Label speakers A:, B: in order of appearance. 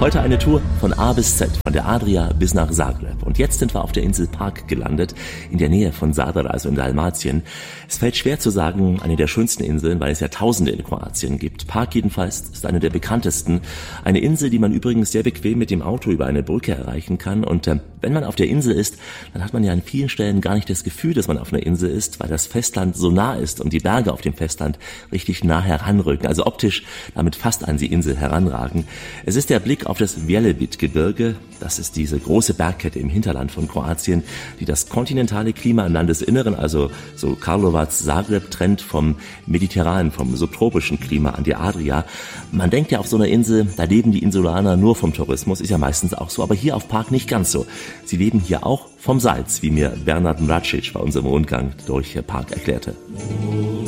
A: Heute eine Tour von A bis Z, von der Adria bis nach Zagreb. Und jetzt sind wir auf der Insel Park gelandet, in der Nähe von Zadar, also in Dalmatien. Es fällt schwer zu sagen, eine der schönsten Inseln, weil es ja Tausende in Kroatien gibt. Park jedenfalls ist eine der bekanntesten. Eine Insel, die man übrigens sehr bequem mit dem Auto über eine Brücke erreichen kann. Und wenn man auf der Insel ist, dann hat man ja an vielen Stellen gar nicht das Gefühl, dass man auf einer Insel ist, weil das Festland so nah ist und die Berge auf dem Festland richtig nah heranrücken. Also optisch damit fast an die Insel heranragen. Es ist der Blick auf das Velebit-Gebirge. Das ist diese große Bergkette im Hinterland von Kroatien, die das kontinentale Klima im Landesinneren, also so Karlovac, Zagreb, trennt vom mediterranen, vom subtropischen Klima an die Adria. Man denkt ja auf so einer Insel, da leben die Insulaner nur vom Tourismus, ist ja meistens auch so, aber hier auf Park nicht ganz so. Sie leben hier auch vom Salz, wie mir Bernard Mracic bei unserem Rundgang durch Park erklärte.